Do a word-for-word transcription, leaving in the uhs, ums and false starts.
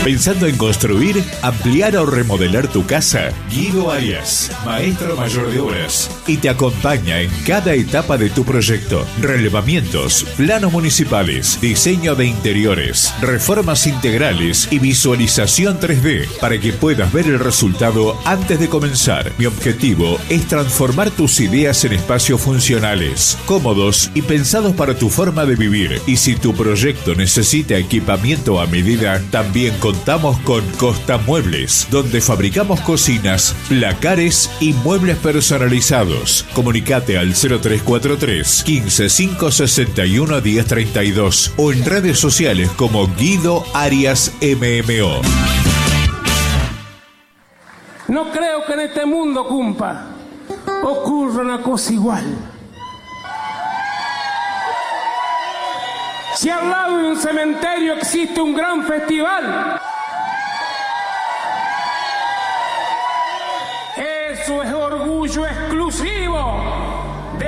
¿Pensando en construir, ampliar o remodelar tu casa? Guido Arias, maestro mayor de obras, y te acompaña en cada etapa de tu proyecto. Relevamientos, planos municipales, diseño de interiores, reformas integrales y visualización tres D para que puedas ver el resultado antes de comenzar. Mi objetivo es transformar tus ideas en espacios funcionales, cómodos y pensados para tu forma de vivir. Y si tu proyecto necesita equipamiento a medida, también contamos con Costa Muebles, donde fabricamos cocinas, placares y muebles personalizados. Comunicate al cero tres cuatro tres, quince, cinco sesenta y uno, diez treinta y dos o en redes sociales como Guido Arias M M O. No creo que en este mundo, cumpa, ocurra una cosa igual. Si al lado de un cementerio existe un gran festival, eso es orgullo exclusivo